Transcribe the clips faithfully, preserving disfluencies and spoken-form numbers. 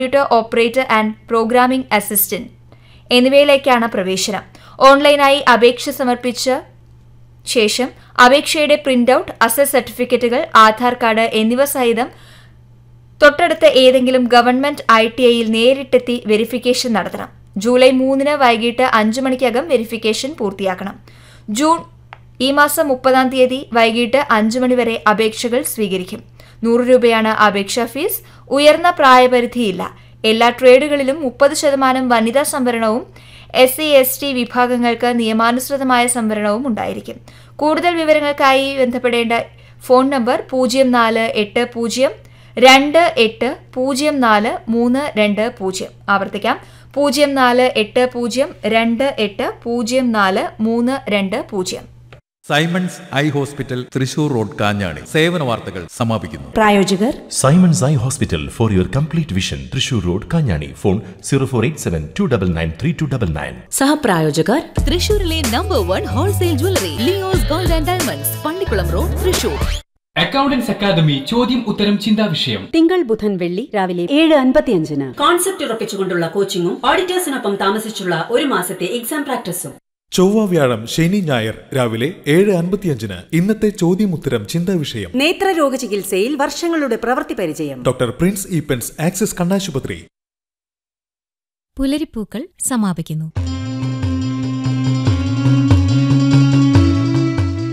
Computer operator and programming assistant എന്നിവയിലേക്കാണ് പ്രവേശനം. ഓൺലൈനായി അപേക്ഷ സമർപ്പിച്ച ശേഷം അപേക്ഷയുടെ പ്രിന്റ് ഔട്ട്, അസൽ സർട്ടിഫിക്കറ്റുകൾ, ആധാർ കാർഡ് എന്നിവ സഹിതം തൊട്ടടുത്ത ഏതെങ്കിലും ഗവൺമെന്റ് ഐ ടി ഐയിൽ നേരിട്ടെത്തി വെരിഫിക്കേഷൻ നടത്തണം. ജൂലൈ മൂന്നിന് വൈകിട്ട് അഞ്ചു മണിക്കകം വെരിഫിക്കേഷൻ പൂർത്തിയാക്കണം. ജൂൺ ഈ മാസം മുപ്പതാം തീയതി വൈകിട്ട് അഞ്ചു മണിവരെ അപേക്ഷകൾ സ്വീകരിക്കും. നൂറ് രൂപയാണ് അപേക്ഷാ ഫീസ്. ഉയർന്ന പ്രായപരിധിയില്ല. എല്ലാ ട്രേഡുകളിലും മുപ്പത് ശതമാനം വനിതാ സംവരണവും എസ് സി എസ് ടി വിഭാഗങ്ങൾക്ക് നിയമാനുസൃതമായ സംവരണവും ഉണ്ടായിരിക്കും. കൂടുതൽ വിവരങ്ങൾക്കായി ബന്ധപ്പെടേണ്ട ഫോൺ നമ്പർ പൂജ്യം നാല് എട്ട് പൂജ്യം രണ്ട് എട്ട് പൂജ്യം നാല് മൂന്ന് രണ്ട് പൂജ്യം. ആവർത്തിക്കാം, പൂജ്യം നാല് എട്ട് പൂജ്യം രണ്ട് എട്ട് പൂജ്യം നാല് മൂന്ന് രണ്ട് പൂജ്യം. Symons eye hospital, Thrissur road, Kanjani. സേവന വാർത്തകൾ സമാപിക്കുന്നു. പ്രായോജകർ Symons eye hospital for your complete vision, Thrissur road, Kanjani. Phone zero four eight seven to double nine three to double nine. സഹപ്രായോജകർ തൃശൂരിലെ number one wholesale jewellery Leo's gold and diamonds, Pallikkulam road, Thrissur. Accountants academy ചോദ്യം ഉത്തരം ചിന്താ വിഷയം തിങ്കൾ ബുധൻ വെള്ളി രാവിലെ ഏഴ് അൻപത്തിയഞ്ചിന്. കോൺസെപ്റ്റ് ഉറപ്പിച്ചുകൊണ്ടുള്ള കോച്ചിങ്ങും ഓഡിറ്റേഴ്സിനൊപ്പം താമസിച്ചുള്ള ഒരു മാസത്തെ എക്സാം പ്രാക്ടീസും. ചൊവ്വ, വ്യാഴം, ശനി, ഞായർ രാവിലെ ഏഴ് അൻപത്തിയഞ്ചിന് ഇന്നത്തെ ചോദ്യം ഉത്തരം ചിന്താ വിഷയം. നേത്രരോഗ ചികിത്സയിൽ വർഷങ്ങളുടെ പ്രവൃത്തി പരിചയം. ഡോക്ടർ പ്രിൻസ് ഈപ്പൻസ്, ആക്സിസ് കണ്ണാശുപത്രി. പുലരിപ്പൂക്കൾ സമാപിക്കുന്നു.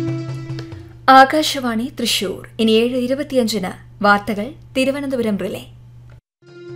ആകാശവാണി തൃശൂർ. ഇനി ഏഴ് ഇരുപത്തിയഞ്ചിന് വാർത്തകൾ തിരുവനന്തപുരം റിലേ.